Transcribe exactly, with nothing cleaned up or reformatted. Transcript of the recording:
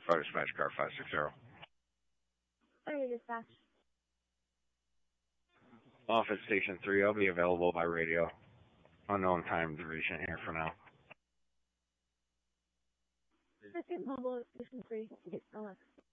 Fire Dispatch Car five six zero. Fire Dispatch. Office Station three, I'll be available by radio. Unknown time duration here for now. Second Mobile Station three. Alex.